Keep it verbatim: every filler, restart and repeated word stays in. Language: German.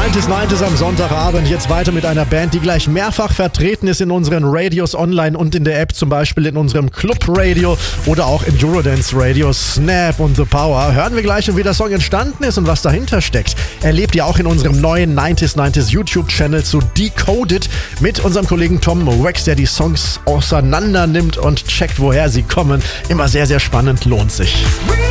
neunzig neunzig am Sonntagabend. Jetzt weiter mit einer Band, die gleich mehrfach vertreten ist in unseren Radios online und in der App, zum Beispiel in unserem Club Radio oder auch im Eurodance Radio. Snap und The Power. Hören wir gleich, wie der Song entstanden ist und was dahinter steckt. Erlebt ihr auch in unserem neuen neunzig neunzig YouTube-Channel zu Decoded mit unserem Kollegen Tom Wax, der die Songs auseinander nimmt und checkt, woher sie kommen. Immer sehr, sehr spannend, lohnt sich.